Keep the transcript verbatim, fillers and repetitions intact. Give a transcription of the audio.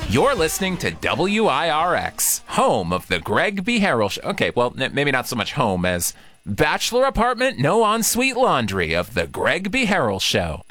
You're listening to W I R X, home of the Greg B. Harrell Show. Okay, well, n- maybe not so much home as bachelor apartment, no ensuite laundry of the Greg B. Harrell Show.